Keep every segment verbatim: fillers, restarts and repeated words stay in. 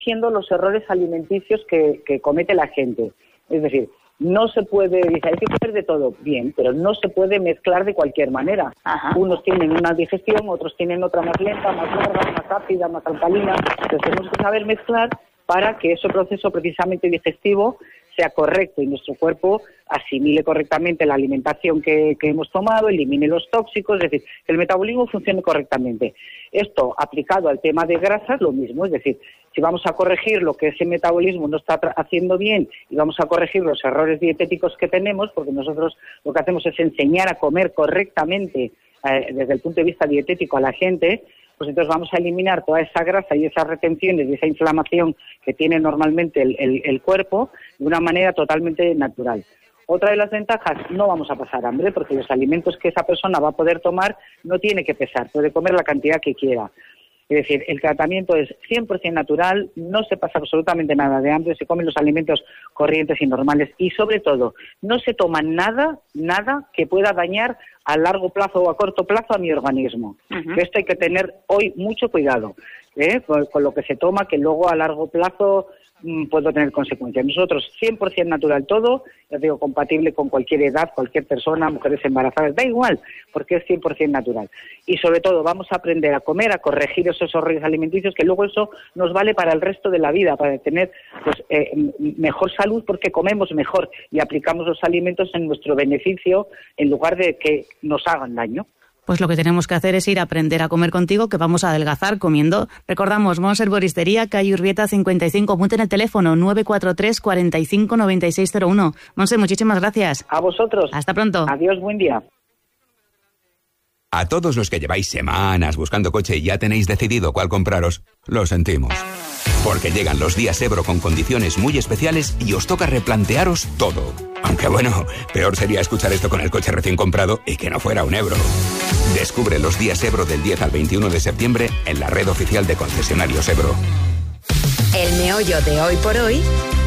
siendo los errores alimenticios que, que comete la gente. Es decir, no se puede, dice, hay que comer de todo, bien, pero no se puede mezclar de cualquier manera. Ajá. Unos tienen una digestión, otros tienen otra más lenta, más larga, más rápida, más alcalina. Entonces tenemos que saber mezclar para que ese proceso precisamente digestivo sea correcto y nuestro cuerpo asimile correctamente la alimentación que, que hemos tomado, elimine los tóxicos, es decir, que el metabolismo funcione correctamente. Esto aplicado al tema de grasas, lo mismo, es decir, si vamos a corregir lo que ese metabolismo no está haciendo bien y vamos a corregir los errores dietéticos que tenemos, porque nosotros lo que hacemos es enseñar a comer correctamente eh, desde el punto de vista dietético a la gente, pues entonces vamos a eliminar toda esa grasa y esas retenciones y esa inflamación que tiene normalmente el, el, el cuerpo de una manera totalmente natural. Otra de las ventajas, no vamos a pasar hambre, porque los alimentos que esa persona va a poder tomar no tiene que pesar, puede comer la cantidad que quiera. Es decir, el tratamiento es cien por ciento natural, no se pasa absolutamente nada de hambre, se comen los alimentos corrientes y normales y, sobre todo, no se toma nada, nada que pueda dañar a largo plazo o a corto plazo a mi organismo. Uh-huh. Esto hay que tener hoy mucho cuidado, ¿eh? con, con lo que se toma, que luego a largo plazo mmm, puede tener consecuencias. Nosotros cien por ciento natural todo, ya digo, compatible con cualquier edad, cualquier persona, mujeres embarazadas, da igual, porque es cien por ciento natural. Y sobre todo vamos a aprender a comer, a corregir esos errores alimenticios, que luego eso nos vale para el resto de la vida, para tener pues eh, mejor salud, porque comemos mejor y aplicamos los alimentos en nuestro beneficio en lugar de que nos hagan daño. Pues lo que tenemos que hacer es ir a aprender a comer contigo, que vamos a adelgazar comiendo. Recordamos, Monse Herboristería, calle Urbieta cincuenta y cinco. Apunten el teléfono nueve cuatro tres, cuarenta y cinco, noventa y seis cero uno. Monse, muchísimas gracias. A vosotros. Hasta pronto. Adiós, buen día. A todos los que lleváis semanas buscando coche y ya tenéis decidido cuál compraros, lo sentimos. Porque llegan los días Ebro con condiciones muy especiales y os toca replantearos todo. Aunque bueno, peor sería escuchar esto con el coche recién comprado y que no fuera un Ebro. Descubre los días Ebro del diez al veintiuno de septiembre en la red oficial de concesionarios Ebro. El meollo de hoy por hoy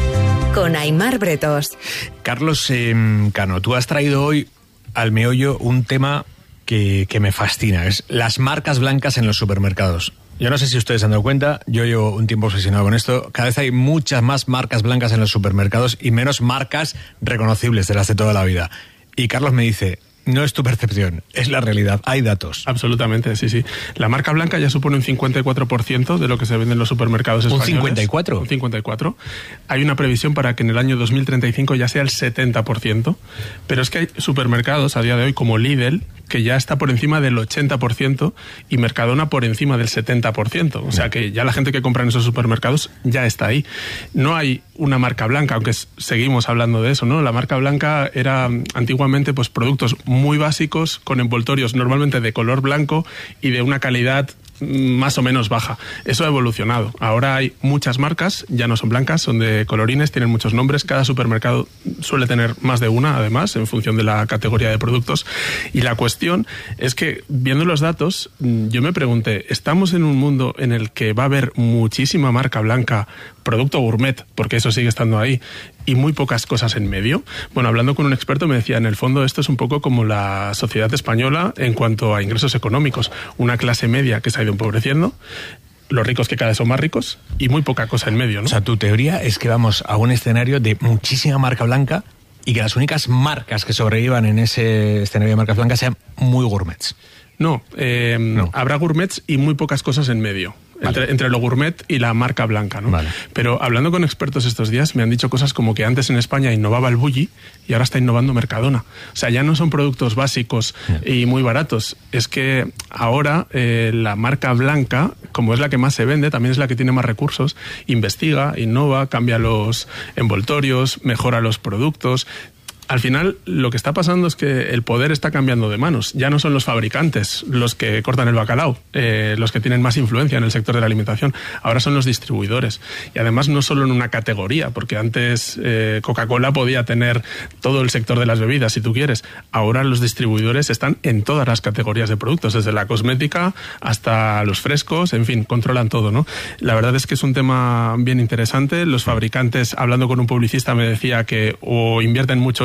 con Aimar Bretos. Carlos eh, Cano, tú has traído hoy al meollo un tema que, que me fascina, es las marcas blancas en los supermercados. Yo no sé si ustedes se han dado cuenta, yo llevo un tiempo obsesionado con esto. Cada vez hay muchas más marcas blancas en los supermercados y menos marcas reconocibles de las de toda la vida. Y Carlos me dice, no es tu percepción, es la realidad, hay datos. Absolutamente, sí, sí. La marca blanca ya supone un cincuenta y cuatro por ciento de lo que se vende en los supermercados españoles. ¿Un cincuenta y cuatro? Un cincuenta y cuatro. Hay una previsión para que en el año dos mil treinta y cinco ya sea el setenta por ciento. Pero es que hay supermercados a día de hoy como Lidl, que ya está por encima del ochenta por ciento, y Mercadona por encima del setenta por ciento. O sea que ya la gente que compra en esos supermercados ya está ahí. No hay una marca blanca, aunque seguimos hablando de eso, ¿no? La marca blanca era antiguamente pues productos muy básicos, con envoltorios normalmente de color blanco y de una calidad más o menos baja. Eso ha evolucionado. Ahora hay muchas marcas, ya no son blancas, son de colorines, tienen muchos nombres. Cada supermercado suele tener más de una, además, en función de la categoría de productos. Y la cuestión es que, viendo los datos, yo me pregunté, ¿estamos en un mundo en el que va a haber muchísima marca blanca, producto gourmet, porque eso sigue estando ahí, y muy pocas cosas en medio? Bueno, hablando con un experto me decía, en el fondo esto es un poco como la sociedad española en cuanto a ingresos económicos. Una clase media que se ha ido empobreciendo, los ricos que cada vez son más ricos y muy poca cosa en medio, ¿no? O sea, tu teoría es que vamos a un escenario de muchísima marca blanca y que las únicas marcas que sobrevivan en ese escenario de marcas blancas sean muy gourmets. No, eh, no, habrá gourmets y muy pocas cosas en medio. Vale. Entre, entre lo gourmet y la marca blanca, ¿no? Vale. Pero hablando con expertos estos días me han dicho cosas como que antes en España innovaba el Bulli y ahora está innovando Mercadona. O sea, ya no son productos básicos yeah. y muy baratos. Es que ahora eh, la marca blanca, como es la que más se vende, también es la que tiene más recursos, investiga, innova, cambia los envoltorios, mejora los productos. Al final, lo que está pasando es que el poder está cambiando de manos. Ya no son los fabricantes los que cortan el bacalao, eh, los que tienen más influencia en el sector de la alimentación. Ahora son los distribuidores. Y además no solo en una categoría, porque antes eh, Coca-Cola podía tener todo el sector de las bebidas, si tú quieres. Ahora los distribuidores están en todas las categorías de productos, desde la cosmética hasta los frescos, en fin, controlan todo, ¿no? La verdad es que es un tema bien interesante. Los fabricantes, hablando con un publicista, me decía que o invierten mucho en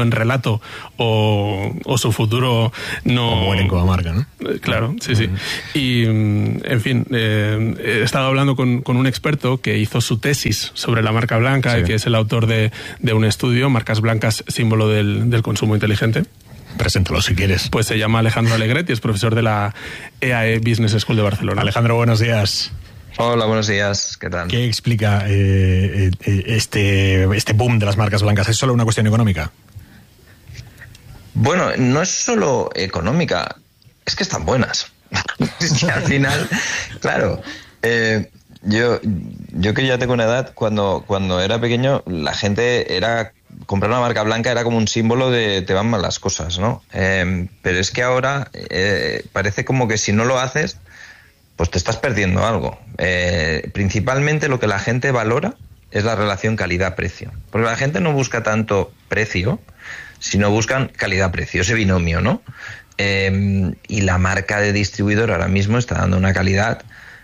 buen relato o, o su futuro no... O mueren como marca, ¿no? Claro, sí, sí. Y, en fin, eh, he estado hablando con, con un experto que hizo su tesis sobre la marca blanca, sí. que es el autor de, de un estudio, Marcas Blancas, símbolo del, del consumo inteligente. Preséntalo si quieres. Pues se llama Alejandro Alegret y es profesor de la E A E Business School de Barcelona. Alejandro, buenos días. Hola, buenos días. ¿Qué tal? ¿Qué explica eh, eh, este, este boom de las marcas blancas? ¿Es solo una cuestión económica? Bueno, no es solo económica, es que están buenas. Es que al final, claro, eh, yo, yo que ya tengo una edad, cuando, cuando era pequeño, la gente era... comprar una marca blanca era como un símbolo de te van mal las cosas, ¿no? Eh, pero es que ahora eh, parece como que si no lo haces, pues te estás perdiendo algo. Eh, principalmente lo que la gente valora es la relación calidad-precio. Porque la gente no busca tanto precio, sino buscan calidad-precio, ese binomio, ¿no? Eh, y la marca de distribuidor ahora mismo está dando una calidad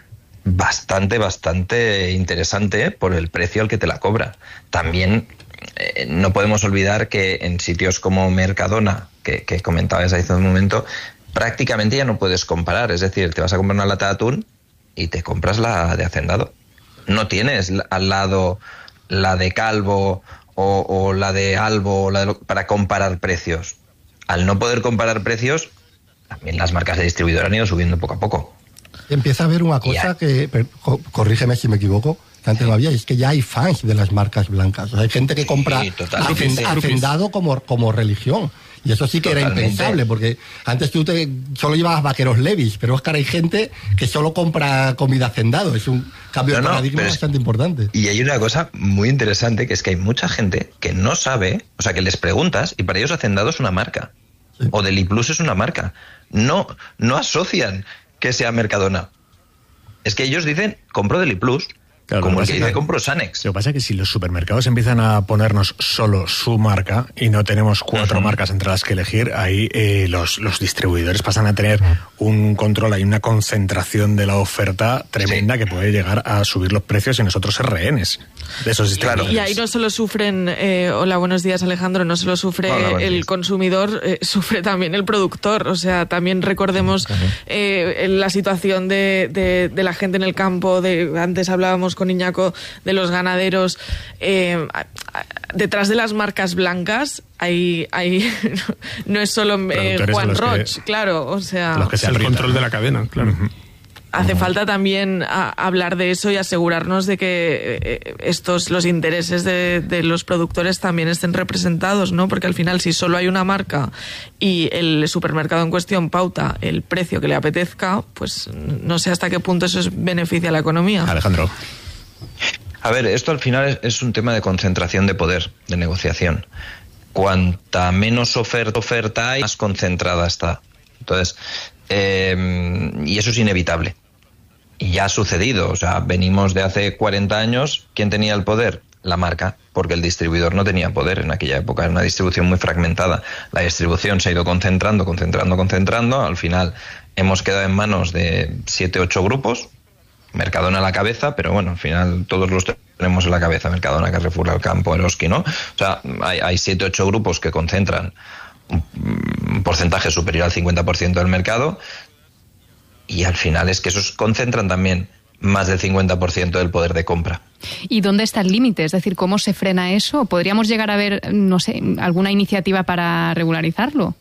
bastante, bastante interesante por el precio al que te la cobra. También eh, no podemos olvidar que en sitios como Mercadona, que, que comentabas hace un momento, prácticamente ya no puedes comparar. Es decir, te vas a comprar una lata de atún y te compras la de Hacendado. No tienes al lado la de Calvo o, o la de Albo o la de lo, para comparar precios. Al no poder comparar precios, también las marcas de distribuidor han ido subiendo poco a poco. Empieza a haber una cosa que, corrígeme si me equivoco, que antes no había, y es que ya hay fans de las marcas blancas. O sea, hay gente que compra sí, hacend, Hacendado como, como religión. Y eso sí que Totalmente. Era impensable, porque antes tú te, solo llevabas vaqueros Levis, pero es que ahora hay gente que solo compra comida Hacendado. Es un cambio no, de paradigma no, bastante es, importante. Y hay una cosa muy interesante, que es que hay mucha gente que no sabe, o sea, que les preguntas, y para ellos Hacendado es una marca. Sí. O Deliplus es una marca. No, no asocian que sea Mercadona. Es que ellos dicen, compro Deliplus, claro, como el que dice, compro Sanex. Lo que pasa es que si los supermercados empiezan a ponernos solo su marca y no tenemos cuatro uh-huh. marcas entre las que elegir, ahí eh, los, los distribuidores pasan a tener un control, hay una concentración de la oferta tremenda sí. que puede llegar a subir los precios y nosotros ser rehenes de esos distribuidores. Y ahí no solo sufren, eh, hola, buenos días Alejandro, no solo sufre hola, el días. consumidor, eh, sufre también el productor. O sea, también recordemos uh-huh. eh, la situación de, de, de la gente en el campo, de antes hablábamos con Iñaco de los ganaderos. Eh, detrás de las marcas blancas hay, hay no es solo eh, Juan Roch, que, claro, o sea, los que se el control de la cadena, claro. Uh-huh. Hace uh-huh. falta también a, hablar de eso y asegurarnos de que eh, estos los intereses de, de los productores también estén representados, ¿no? Porque al final, si solo hay una marca y el supermercado en cuestión pauta el precio que le apetezca, pues no sé hasta qué punto eso es beneficia a la economía. Alejandro. A ver, esto al final es, es un tema de concentración de poder, de negociación. Cuanta menos oferta, oferta hay, más concentrada está. Entonces, eh, y eso es inevitable. Y ya ha sucedido. O sea, venimos de hace cuarenta años. ¿Quién tenía el poder? La marca, porque el distribuidor no tenía poder en aquella época. Era una distribución muy fragmentada. La distribución se ha ido concentrando, concentrando, concentrando. Al final hemos quedado en manos de siete, ocho grupos. Mercadona a la cabeza, pero bueno, al final todos los tenemos en la cabeza. Mercadona, Carrefour, Alcampo, Eroski, ¿no? O sea, hay, hay siete, ocho grupos que concentran un porcentaje superior al cincuenta por ciento del mercado, y al final es que esos concentran también más del cincuenta por ciento del poder de compra. ¿Y dónde está el límite? Es decir, ¿cómo se frena eso? ¿Podríamos llegar a ver, no sé, alguna iniciativa para regularizarlo?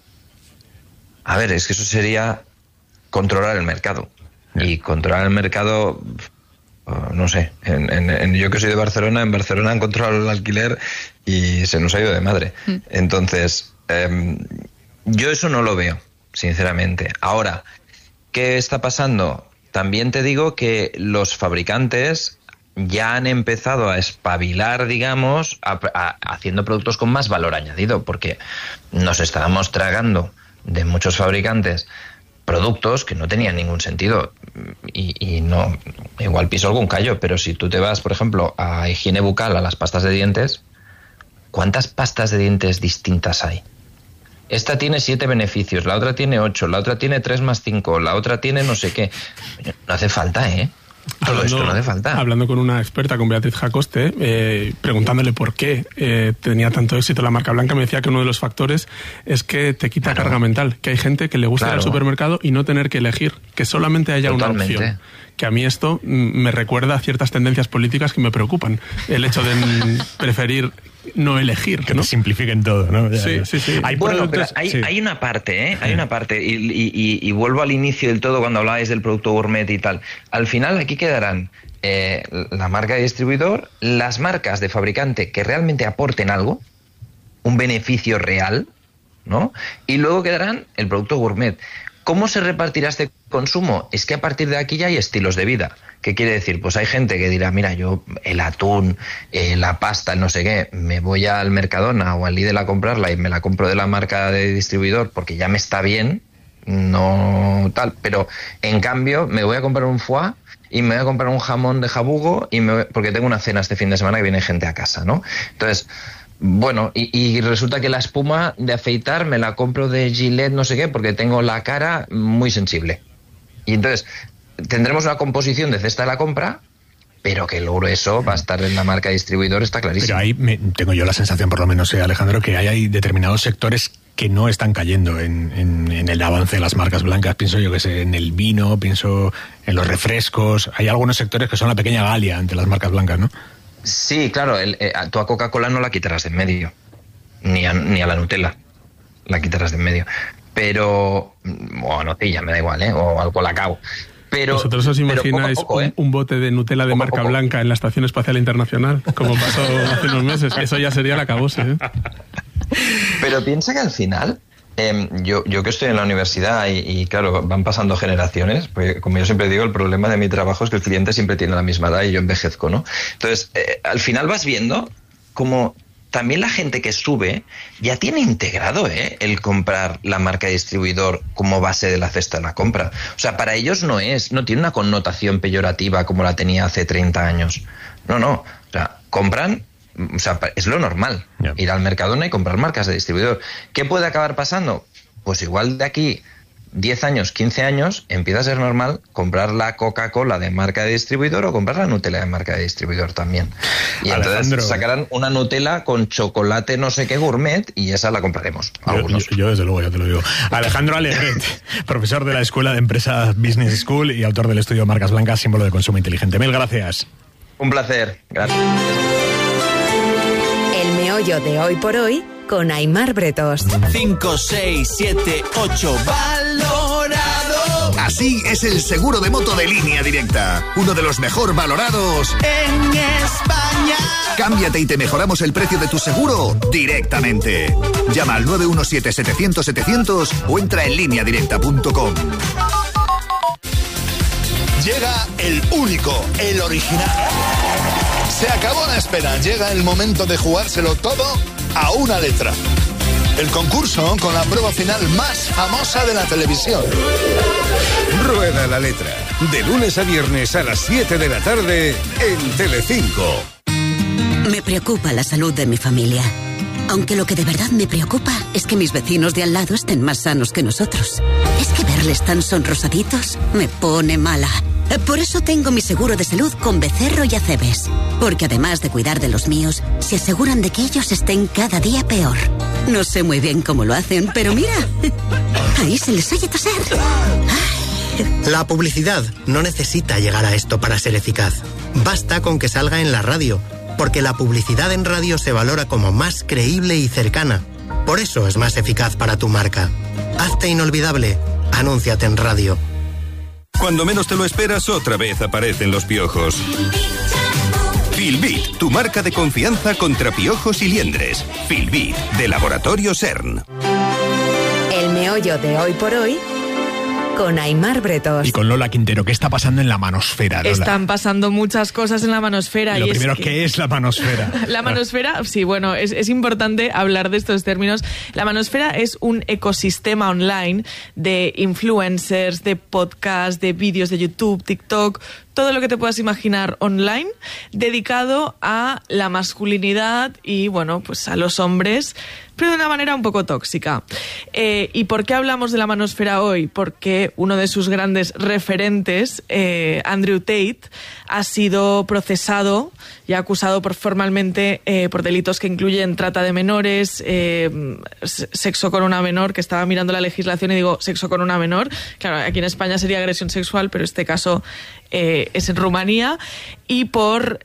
A ver, es que eso sería controlar el mercado. Y controlar el mercado, no sé, en, en, en, yo que soy de Barcelona, en Barcelona han controlado el alquiler y se nos ha ido de madre. Mm. Entonces, eh, yo eso no lo veo, sinceramente. Ahora, ¿qué está pasando? También te digo que los fabricantes ya han empezado a espabilar, digamos, a, a, haciendo productos con más valor añadido, porque nos estábamos tragando de muchos fabricantes productos que no tenían ningún sentido y, y no, igual piso algún callo, pero si tú te vas, por ejemplo, a higiene bucal, a las pastas de dientes, ¿cuántas pastas de dientes distintas hay? Esta tiene siete beneficios, la otra tiene ocho, la otra tiene tres más cinco, la otra tiene no sé qué. No hace falta, ¿eh? Todo hablando, esto no hace falta. Hablando con una experta, con Beatriz Jacoste, eh, preguntándole por qué eh, tenía tanto éxito la marca blanca, me decía que uno de los factores es que te quita claro. carga mental, que hay gente que le gusta claro. ir al supermercado y no tener que elegir, que solamente haya Totalmente. una opción. Que a mí esto me recuerda a ciertas tendencias políticas que me preocupan. El hecho de preferir no elegir. Que ¿no? te simplifiquen todo, ¿no? Sí, sí, sí. Hay bueno, pero hay, sí. hay una parte, ¿eh? Hay sí. una parte, y, y, y vuelvo al inicio del todo cuando hablabais del producto gourmet y tal. Al final aquí quedarán eh, la marca de distribuidor, las marcas de fabricante que realmente aporten algo, un beneficio real, ¿no? Y luego quedarán el producto gourmet. ¿Cómo se repartirá este consumo? Es que a partir de aquí ya hay estilos de vida. ¿Qué quiere decir? Pues hay gente que dirá, mira, yo el atún, eh, la pasta, el no sé qué, me voy al Mercadona o al Lidl a comprarla y me la compro de la marca de distribuidor porque ya me está bien, no tal. Pero en cambio me voy a comprar un foie y me voy a comprar un jamón de jabugo y me voy, porque tengo una cena este fin de semana que viene gente a casa, ¿no? Entonces... Bueno, y, y resulta que la espuma de afeitar me la compro de Gillette no sé qué porque tengo la cara muy sensible. Y entonces tendremos una composición de cesta de la compra, pero que el grueso va a estar en la marca distribuidor, está clarísimo. Pero ahí me, tengo yo la sensación, por lo menos, eh, Alejandro, que hay, hay determinados sectores que no están cayendo en, en, en el avance de las marcas blancas. Pienso yo que sé, en el vino, pienso en los refrescos. Hay algunos sectores que son la pequeña Galia ante las marcas blancas, ¿no? Sí, claro, el, eh, tú a Coca-Cola no la quitarás de en medio, ni a, ni a la Nutella la quitarás de en medio, pero, o a Nocilla, me da igual, ¿eh? O al Colacao. Pero, ¿Vosotros os imagináis poco poco, ¿eh? un, un bote de Nutella de poco marca poco. blanca en la Estación Espacial Internacional, como pasó hace unos meses? Eso ya sería la acabose, ¿eh? Pero piensa que al final... Eh, yo, yo que estoy en la universidad y, y claro, van pasando generaciones, porque como yo siempre digo, el problema de mi trabajo es que el cliente siempre tiene la misma edad y yo envejezco, ¿no? Entonces, eh, al final vas viendo como también la gente que sube ya tiene integrado ¿eh? el comprar la marca de distribuidor como base de la cesta de la compra. O sea, para ellos no es, no tiene una connotación peyorativa como la tenía hace treinta años. No, no, o sea, compran... O sea, es lo normal, yeah. ir al Mercadona y comprar marcas de distribuidor. ¿Qué puede acabar pasando? Pues igual de aquí diez años, quince años, empieza a ser normal comprar la Coca-Cola de marca de distribuidor o comprar la Nutella de marca de distribuidor también. Y Alejandro, entonces sacarán una Nutella con chocolate no sé qué gourmet y esa la compraremos. Yo, yo, yo desde luego, ya te lo digo. Alejandro Alegret, profesor de la Escuela de Empresas Business School y autor del estudio Marcas Blancas, símbolo de consumo inteligente. Mil gracias. Un placer. Gracias. Meollo de hoy por hoy con Aimar Bretos. cinco, seis, siete, ocho valorado. Así es el seguro de moto de Línea Directa, uno de los mejor valorados en España. Cámbiate y te mejoramos el precio de tu seguro directamente. Llama al nueve uno siete, setecientos, setecientos o entra en línea directa punto com. Llega el único, el original. Se acabó la espera, llega el momento de jugárselo todo a una letra. El concurso con la prueba final más famosa de la televisión. Rueda la letra, de lunes a viernes a las siete de la tarde en Telecinco. Me preocupa la salud de mi familia. Aunque lo que de verdad me preocupa es que mis vecinos de al lado estén más sanos que nosotros. Es que verles tan sonrosaditos me pone mala. Por eso tengo mi seguro de salud con Becerro y Acebes. Porque además de cuidar de los míos, se aseguran de que ellos estén cada día peor. No sé muy bien cómo lo hacen, pero mira, ahí se les oye toser. Ay. La publicidad no necesita llegar a esto para ser eficaz. Basta con que salga en la radio, porque la publicidad en radio se valora como más creíble y cercana. Por eso es más eficaz para tu marca. Hazte inolvidable. Anúnciate en radio. Cuando menos te lo esperas, otra vez aparecen los piojos. Filbit, tu marca de confianza contra piojos y liendres. Filbit, de Laboratorio CERN. El meollo de hoy por hoy con Aimar Bretos. Y con Lola Quintero. ¿Qué está pasando en la manosfera, Lola? Están pasando muchas cosas en la manosfera. Y lo y primero, es que... ¿qué es la manosfera? La manosfera, sí, bueno, es, es importante hablar de estos términos. La manosfera es un ecosistema online de influencers, de podcasts, de vídeos de YouTube, TikTok, todo lo que te puedas imaginar online, dedicado a la masculinidad y, bueno, pues a los hombres, pero de una manera un poco tóxica. Eh, ¿Y por qué hablamos de la manosfera hoy? Porque uno de sus grandes referentes, eh, Andrew Tate, ha sido procesado y acusado por, formalmente eh, por delitos que incluyen trata de menores, eh, sexo con una menor, que estaba mirando la legislación y digo sexo con una menor. Claro, aquí en España sería agresión sexual, pero este caso eh, es en Rumanía, y por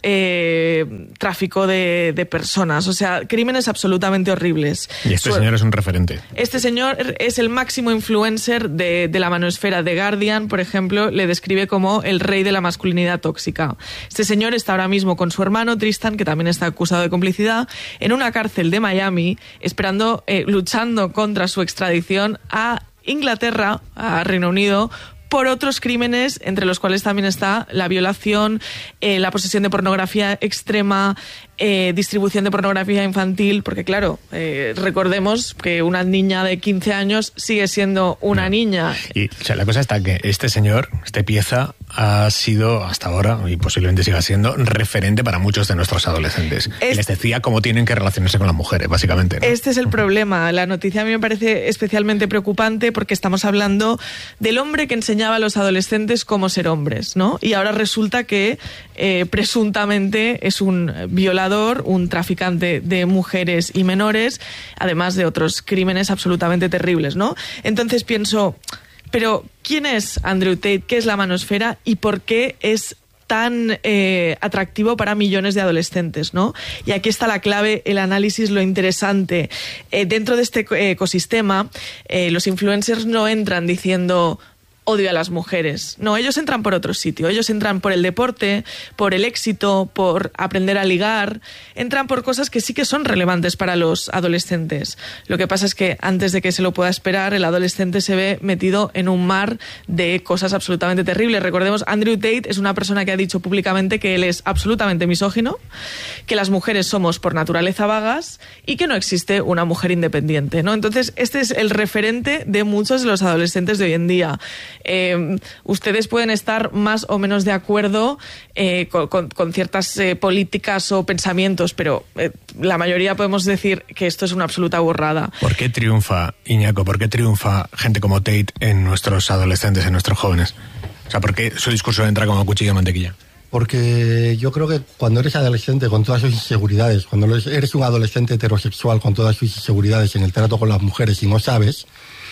eh, tráfico de, de personas. O sea, crímenes absolutamente horribles. Y este Su, señor es un referente. Este señor es el máximo influencer de, de la manosfera. The Guardian, por ejemplo, le describe como el rey de la masculinidad tóxica. Este señor está ahora mismo con su hermano Tristan, que también está acusado de complicidad, en una cárcel de Miami, esperando, eh, luchando contra su extradición a Inglaterra, a Reino Unido, por otros crímenes, entre los cuales también está la violación, eh, la posesión de pornografía extrema, eh, distribución de pornografía infantil, porque claro, eh, recordemos que una niña de quince años sigue siendo una no. niña. Y o sea, la cosa está que este señor, este pieza, ha sido hasta ahora, y posiblemente siga siendo, referente para muchos de nuestros adolescentes. Es... Y les decía cómo tienen que relacionarse con las mujeres, básicamente, ¿no? Este es el problema. La noticia a mí me parece especialmente preocupante porque estamos hablando del hombre que enseñaba a los adolescentes cómo ser hombres, ¿no? Y ahora resulta que eh, presuntamente es un violador, un traficante de mujeres y menores, además de otros crímenes absolutamente terribles, ¿no? Entonces pienso, pero ¿quién es Andrew Tate? ¿Qué es la manosfera? ¿Y por qué es tan eh, atractivo para millones de adolescentes, ¿no? Y aquí está la clave, el análisis, lo interesante. Eh, dentro de este ecosistema, eh, los influencers no entran diciendo odio a las mujeres. No, ellos entran por otro sitio. Ellos entran por el deporte, por el éxito, por aprender a ligar. Entran por cosas que sí que son relevantes para los adolescentes. Lo que pasa es que antes de que se lo pueda esperar, el adolescente se ve metido en un mar de cosas absolutamente terribles. Recordemos, Andrew Tate es una persona que ha dicho públicamente que él es absolutamente misógino, que las mujeres somos por naturaleza vagas y que no existe una mujer independiente, ¿no? Entonces, este es el referente de muchos de los adolescentes de hoy en día. Eh, ustedes pueden estar más o menos de acuerdo eh, con, con, con ciertas eh, políticas o pensamientos, pero eh, la mayoría podemos decir que esto es una absoluta burrada. ¿Por qué triunfa, Iñaco, por qué triunfa gente como Tate en nuestros adolescentes, en nuestros jóvenes? O sea, ¿por qué su discurso entra como cuchillo de mantequilla? Porque yo creo que cuando eres adolescente con todas sus inseguridades, cuando eres un adolescente heterosexual con todas sus inseguridades en el trato con las mujeres y no sabes,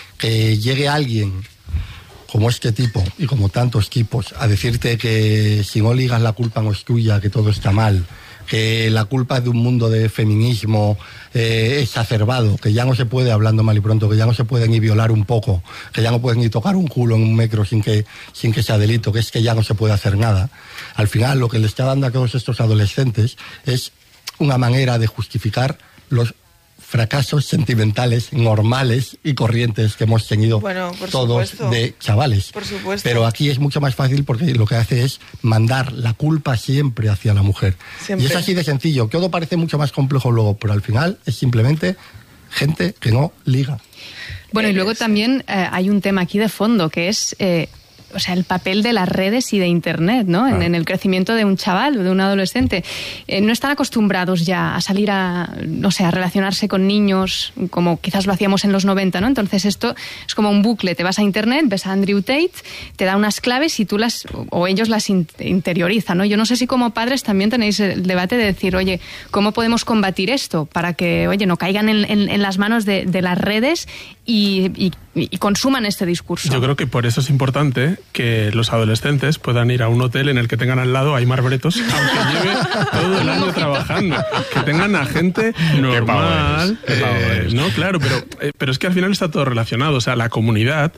que llegue alguien como este tipo y como tantos tipos a decirte que si no ligas la culpa no es tuya, que todo está mal, que la culpa es de un mundo de feminismo eh, exacerbado, que ya no se puede, hablando mal y pronto, que ya no se puede ni violar un poco, que ya no puedes ni tocar un culo en un metro sin que, sin que sea delito, que es que ya no se puede hacer nada. Al final lo que le está dando a todos estos adolescentes es una manera de justificar los fracasos sentimentales normales y corrientes que hemos tenido bueno, todos supuesto. de chavales. Por supuesto. Pero aquí es mucho más fácil porque lo que hace es mandar la culpa siempre hacia la mujer. Siempre. Y es así de sencillo. Todo parece mucho más complejo luego, pero al final es simplemente gente que no liga. Bueno, y luego también eh, hay un tema aquí de fondo que es... Eh, o sea, el papel de las redes y de Internet, ¿no? Ah. En, en el crecimiento de un chaval o de un adolescente. Eh, no están acostumbrados ya a salir a, no sé, a relacionarse con niños como quizás lo hacíamos en los noventa, ¿no? Entonces esto es como un bucle. Te vas a Internet, ves a Andrew Tate, te da unas claves y tú las, o ellos las in, interiorizan, ¿no? Yo no sé si como padres también tenéis el debate de decir, oye, ¿cómo podemos combatir esto? Para que, oye, no caigan en, en, en las manos de, de las redes y, y, y consuman este discurso. Yo creo que por eso es importante que los adolescentes puedan ir a un hotel en el que tengan al lado a Aimar Bretos, aunque lleve todo el año trabajando. Que tengan a gente normal. Qué pavo eres, qué pavo eres. Eh, no, claro, pero, eh, pero es que al final está todo relacionado. O sea, la comunidad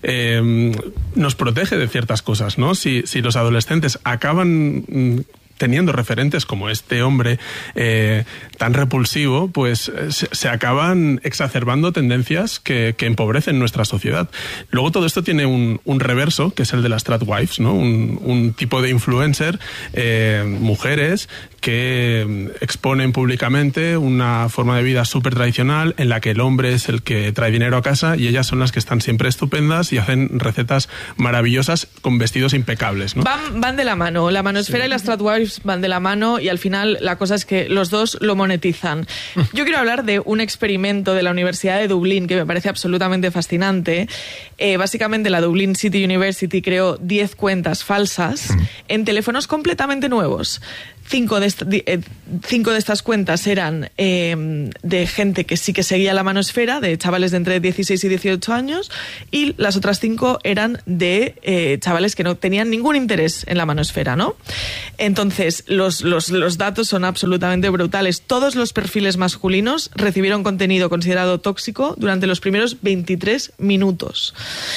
eh, nos protege de ciertas cosas, ¿no? Si, si los adolescentes acaban... Mm, teniendo referentes como este hombre eh, tan repulsivo, pues se, se acaban exacerbando tendencias que, que empobrecen nuestra sociedad. Luego todo esto tiene un, un reverso, que es el de las tradwives, ¿no? Un, un tipo de influencer, eh, mujeres, que exponen públicamente una forma de vida súper tradicional en la que el hombre es el que trae dinero a casa y ellas son las que están siempre estupendas y hacen recetas maravillosas con vestidos impecables, ¿no? Van, van de la mano, la Manosfera sí. y las Stradwives van de la mano y al final la cosa es que los dos lo monetizan. Yo quiero hablar de un experimento de la Universidad de Dublín que me parece absolutamente fascinante. Eh, básicamente la Dublin City University creó diez cuentas falsas en teléfonos completamente nuevos. Cinco de, esta, eh, cinco de estas cuentas eran eh, de gente que sí que seguía la Manosfera, de chavales de entre dieciséis y dieciocho años, y las otras cinco eran de eh, chavales que no tenían ningún interés en la Manosfera, ¿no? Entonces, los, los, los datos son absolutamente brutales. Todos los perfiles masculinos recibieron contenido considerado tóxico durante los primeros veintitrés minutos.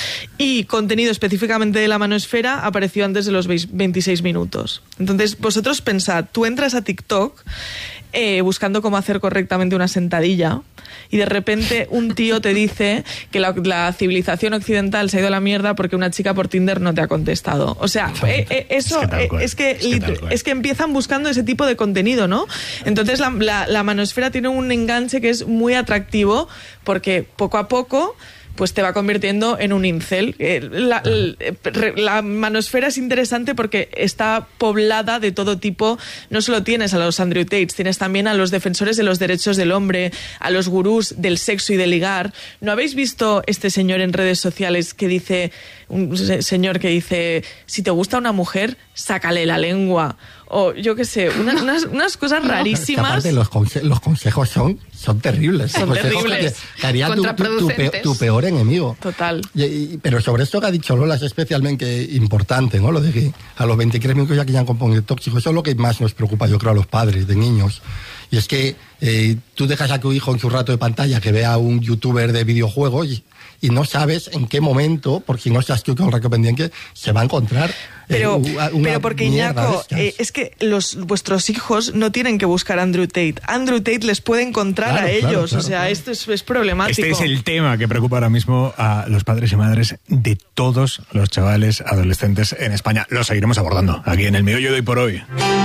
Y contenido específicamente de la Manosfera apareció antes de los veintiséis minutos. Entonces, vosotros pensad, tú entras a TikTok eh, buscando cómo hacer correctamente una sentadilla y de repente un tío te dice que la, la civilización occidental se ha ido a la mierda porque una chica por Tinder no te ha contestado. O sea, eh, eh, eso es que, eh, es, que, es, que es que empiezan buscando ese tipo de contenido, ¿no? Entonces la, la, la Manosfera tiene un enganche que es muy atractivo porque poco a poco pues te va convirtiendo en un incel. La, la, la Manosfera es interesante porque está poblada de todo tipo. No solo tienes a los Andrew Tates, tienes también a los defensores de los derechos del hombre, a los gurús del sexo y del ligar. ¿No habéis visto este señor en redes sociales que dice, un señor que dice, si te gusta una mujer, sácale la lengua? O yo qué sé, una, unas, unas cosas rarísimas. Aparte, los, conse los consejos son, son terribles. Son terribles. Que, que harían tu, tu, tu, peor, tu peor enemigo. Total. Y, y, pero sobre esto que ha dicho Lola es especialmente importante, ¿no? Lo de que a los veintitrés minutos ya que ya han componente tóxico. Eso es lo que más nos preocupa, yo creo, a los padres de niños. Y es que eh, tú dejas a tu hijo en su rato de pantalla que vea un youtuber de videojuegos y, y no sabes en qué momento, por si no seas tú con el pendiente, se va a encontrar. Pero, eh, pero porque, Iñaco, eh, es que los vuestros hijos no tienen que buscar a Andrew Tate. Andrew Tate les puede encontrar claro, a ellos. Claro, claro, o sea, claro. esto es, es problemático. Este es el tema que preocupa ahora mismo a los padres y madres de todos los chavales adolescentes en España. Lo seguiremos abordando aquí en El Meollo de Hoy por Hoy.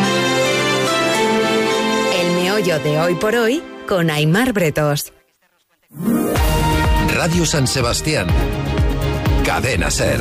El Meollo de Hoy por Hoy con Aimar Bretos. Radio San Sebastián. Cadena SER.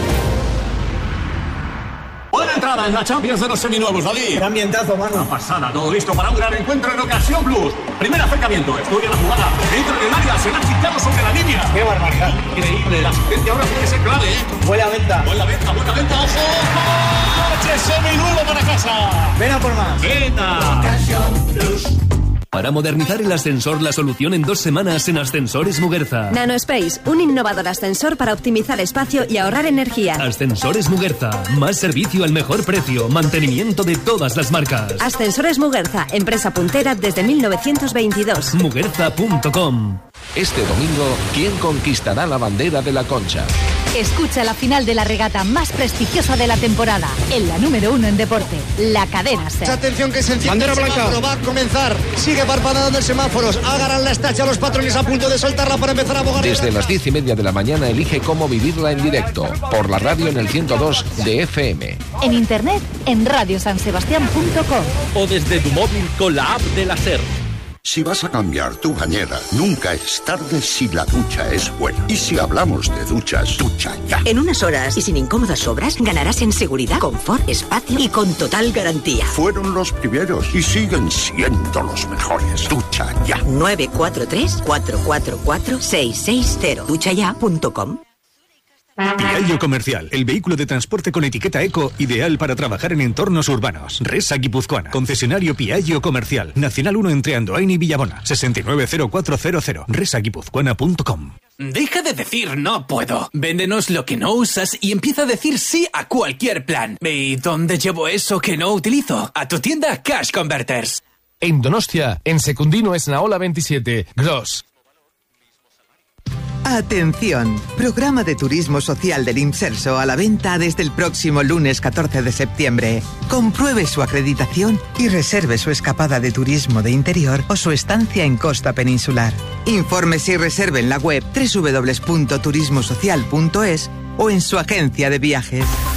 Buena entrada en la Champions de los seminuevos, David. Qué ambientazo, mano. Una pasada, todo listo para un gran encuentro en Ocasión Plus. Primer acercamiento, estudia la jugada. Entra en el área, se la ha chicado sobre la línea. Qué barbaridad. Increíble, la asistencia ahora tiene que ser clave, ¿eh? Buena venta. Buena venta, buena venta, ojo. ¡Coche seminuevo para casa! Ven a por más. Venta. Ocasión Plus. Para modernizar el ascensor, la solución en dos semanas en Ascensores Muguerza. NanoSpace, un innovador ascensor para optimizar espacio y ahorrar energía. Ascensores Muguerza, más servicio al mejor precio, mantenimiento de todas las marcas. Ascensores Muguerza, empresa puntera desde mil novecientos veintidós. Muguerza punto com. Este domingo, ¿quién conquistará la bandera de la Concha? Escucha la final de la regata más prestigiosa de la temporada, en la número uno en deporte, la Cadena SER. Atención que se enciende el semáforo, va a comenzar. Sigue parpadeando el semáforo, agarran la estacha los patrones a punto de soltarla para empezar a abogar. Desde las diez y media de la mañana elige cómo vivirla en directo, por la radio en el ciento dos de F M. En internet, en radio san sebastián punto com. O desde tu móvil con la app de la SER. Si vas a cambiar tu bañera, nunca es tarde si la ducha es buena. Y si hablamos de duchas, ducha ya. En unas horas y sin incómodas obras, ganarás en seguridad, confort, espacio y con total garantía. Fueron los primeros y siguen siendo los mejores. Ducha ya. nueve cuatro tres, cuatro cuatro cuatro, seis seis cero. ducha ya punto com. Piaggio Comercial, el vehículo de transporte con etiqueta eco, ideal para trabajar en entornos urbanos. Resa Guipuzcoana, concesionario Piaggio Comercial, Nacional uno entre Andoain y Villabona, sesenta y nueve cero cuatro cero cero, resa guipuzcoana punto com. Deja de decir no puedo. Véndenos lo que no usas y empieza a decir sí a cualquier plan. ¿Y dónde llevo eso que no utilizo? A tu tienda Cash Converters. En Donostia, en Secundino Esnaola veintisiete, Gross. Atención, programa de turismo social del Imserso a la venta desde el próximo lunes catorce de septiembre. Compruebe su acreditación y reserve su escapada de turismo de interior o su estancia en costa peninsular. Infórmese y reserve en la web doble u doble u doble u punto turismo social punto es o en su agencia de viajes.